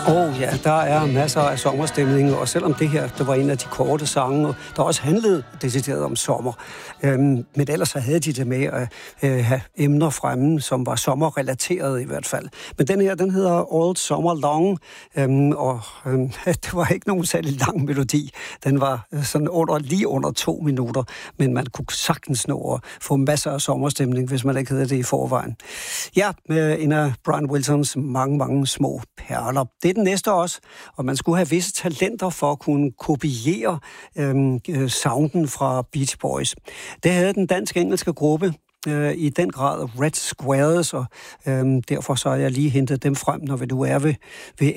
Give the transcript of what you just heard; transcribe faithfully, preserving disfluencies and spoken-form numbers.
Åh oh, ja, der er masser af sommerstemning, og selvom det her, det var en af de korte sange, der også handlede decideret om sommer. Øhm, men ellers så havde de det med at øh, have emner fremme, som var sommerrelateret i hvert fald. Men den her, den hedder All Summer Long, øhm, og øhm, det var ikke nogen særlig lang melodi. Den var sådan under, lige under to minutter, men man kunne sagtens nå at få masser af sommerstemning, hvis man ikke havde det i forvejen. Ja, med en af Brian Wilsons mange, mange små perler. Det er den næste også, og man skulle have visse talenter for at kunne kopiere øhm, sounden fra Beach Boys. Det havde den dansk-engelske gruppe øh, i den grad Red Squares, og øhm, derfor så har jeg lige hentet dem frem, når vi nu er ved, ved